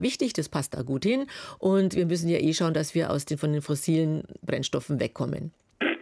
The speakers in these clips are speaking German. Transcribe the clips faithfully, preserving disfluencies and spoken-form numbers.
wichtig, das passt da gut hin. Und wir müssen ja eh schauen, dass wir aus den, von den fossilen Brennstoffen wegkommen.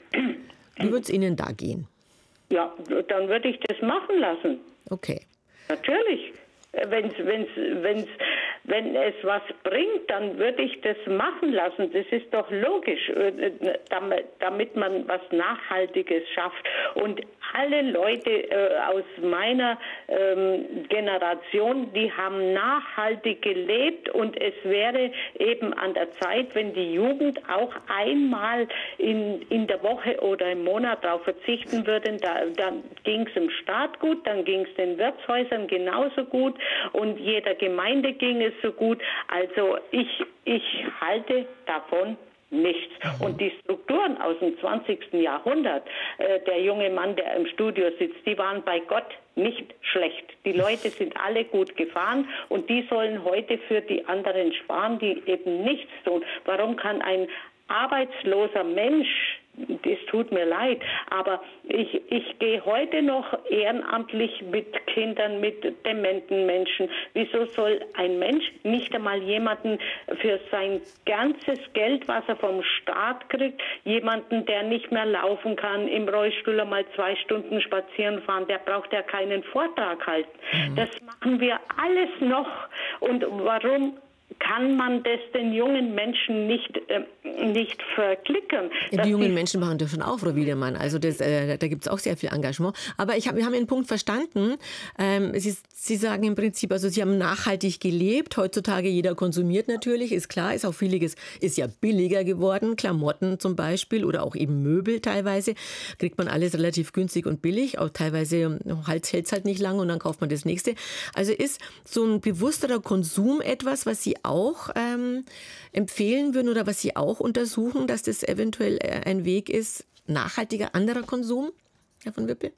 Wie würde es Ihnen da gehen? Ja, dann würde ich das machen lassen. Okay. Natürlich. Wenn's, wenn's, wenn's, wenn es was bringt, dann würde ich das machen lassen. Das ist doch logisch, damit, damit man was Nachhaltiges schafft. Und alle Leute äh, aus meiner ähm, Generation, die haben nachhaltig gelebt, und es wäre eben an der Zeit, wenn die Jugend auch einmal in, in der Woche oder im Monat darauf verzichten würde. Da, dann ging es im Staat gut, dann ging es den Wirtshäusern genauso gut und jeder Gemeinde ging es so gut. Also ich, ich halte davon nichts. Und die Strukturen aus dem zwanzigsten Jahrhundert, äh, der junge Mann, der im Studio sitzt, die waren bei Gott nicht schlecht. Die Leute sind alle gut gefahren, und die sollen heute für die anderen sparen, die eben nichts tun. Warum kann ein arbeitsloser Mensch, es tut mir leid, aber ich, ich gehe heute noch ehrenamtlich mit Kindern, mit dementen Menschen. Wieso soll ein Mensch nicht einmal jemanden für sein ganzes Geld, was er vom Staat kriegt, jemanden, der nicht mehr laufen kann, im Rollstuhl einmal zwei Stunden spazieren fahren, der braucht ja keinen Vortrag halten. Mhm. Das machen wir alles noch. Und warum kann man das den jungen Menschen nicht, äh, nicht verklickern? Ja, die jungen Menschen machen das schon auch, Frau Wiedemann. Also das, äh, da gibt es auch sehr viel Engagement. Aber ich hab, wir haben Ihren Punkt verstanden. Ähm, Sie, Sie sagen im Prinzip, also Sie haben nachhaltig gelebt. Heutzutage jeder konsumiert natürlich, ist klar. Ist auch vieles, ist ja billiger geworden. Klamotten zum Beispiel oder auch eben Möbel teilweise. Kriegt man alles relativ günstig und billig. Auch teilweise hält es halt nicht lange und dann kauft man das nächste. Also ist so ein bewussterer Konsum etwas, was Sie auch ähm, empfehlen würden oder was Sie auch untersuchen, dass das eventuell ein Weg ist, nachhaltiger anderer Konsum, Herr von Wippel?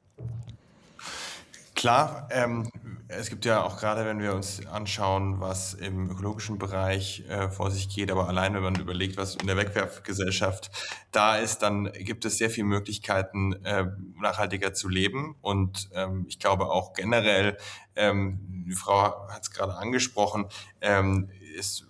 Klar, ähm, es gibt ja auch gerade, wenn wir uns anschauen, was im ökologischen Bereich äh, vor sich geht, aber allein, wenn man überlegt, was in der Wegwerfgesellschaft da ist, dann gibt es sehr viele Möglichkeiten, äh, nachhaltiger zu leben. Und ähm, ich glaube auch generell, ähm, die Frau hat es gerade angesprochen, ähm, es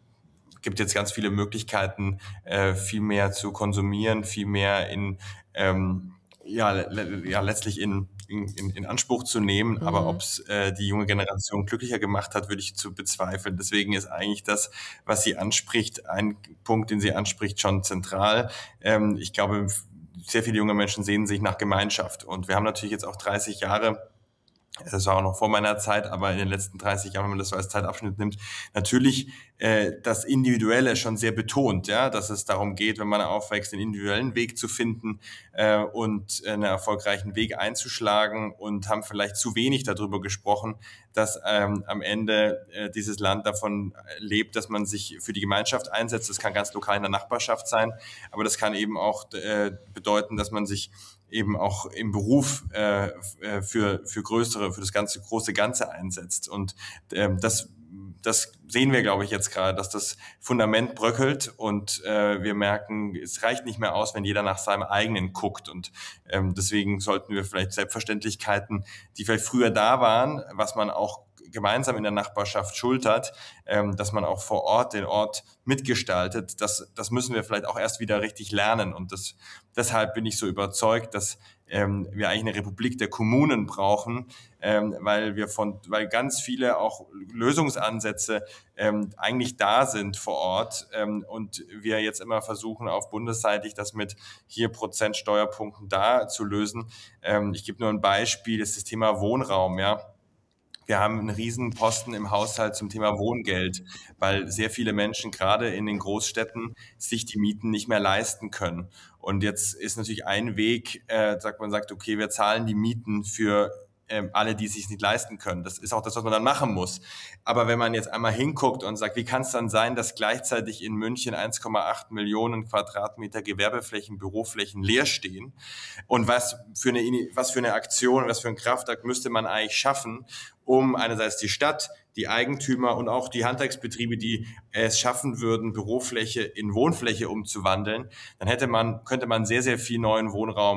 gibt jetzt ganz viele Möglichkeiten, äh, viel mehr zu konsumieren, viel mehr in ähm, ja, le ja letztlich in In, in Anspruch zu nehmen, mhm. aber ob es äh, die junge Generation glücklicher gemacht hat, würde ich zu bezweifeln. Deswegen ist eigentlich das, was sie anspricht, ein Punkt, den sie anspricht, schon zentral. Ähm, ich glaube, sehr viele junge Menschen sehnen sich nach Gemeinschaft, und wir haben natürlich jetzt auch dreißig Jahre, das war auch noch vor meiner Zeit, aber in den letzten dreißig Jahren, wenn man das so als Zeitabschnitt nimmt, natürlich äh, das Individuelle schon sehr betont, ja, dass es darum geht, wenn man aufwächst, den individuellen Weg zu finden äh, und einen erfolgreichen Weg einzuschlagen, und haben vielleicht zu wenig darüber gesprochen, dass ähm, am Ende äh, dieses Land davon lebt, dass man sich für die Gemeinschaft einsetzt. Das kann ganz lokal in der Nachbarschaft sein, aber das kann eben auch äh, bedeuten, dass man sich eben auch im Beruf äh, für für größere, für das ganze große Ganze einsetzt. Und ähm, das das sehen wir, glaube ich, jetzt gerade, dass das Fundament bröckelt, und äh, wir merken, es reicht nicht mehr aus, wenn jeder nach seinem eigenen guckt. Und ähm, deswegen sollten wir vielleicht Selbstverständlichkeiten, die vielleicht früher da waren, was man auch gemeinsam in der Nachbarschaft schultert, ähm, dass man auch vor Ort den Ort mitgestaltet, das, das müssen wir vielleicht auch erst wieder richtig lernen. Und das, deshalb bin ich so überzeugt, dass ähm, wir eigentlich eine Republik der Kommunen brauchen, ähm, weil wir von, weil ganz viele auch Lösungsansätze ähm, eigentlich da sind vor Ort, ähm, und wir jetzt immer versuchen, auf bundesseitig das mit hier Prozent Steuerpunkten da zu lösen. Ähm, ich gebe nur ein Beispiel, das ist das Thema Wohnraum, ja. Wir haben einen riesen Posten im Haushalt zum Thema Wohngeld, weil sehr viele Menschen gerade in den Großstädten sich die Mieten nicht mehr leisten können. Und jetzt ist natürlich ein Weg, äh, sagt man sagt, okay, wir zahlen die Mieten für ähm, alle, die es sich nicht leisten können. Das ist auch das, was man dann machen muss. Aber wenn man jetzt einmal hinguckt und sagt, wie kann es dann sein, dass gleichzeitig in München eins Komma acht Millionen Quadratmeter Gewerbeflächen, Büroflächen leer stehen? Und was für eine, was für eine Aktion, was für ein Kraftakt müsste man eigentlich schaffen, um einerseits die Stadt, die Eigentümer und auch die Handwerksbetriebe, die es schaffen würden, Bürofläche in Wohnfläche umzuwandeln, dann hätte man, könnte man sehr, sehr viel neuen Wohnraum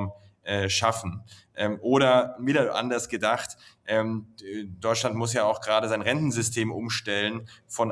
äh, schaffen. Ähm, oder wieder anders gedacht, ähm, Deutschland muss ja auch gerade sein Rentensystem umstellen von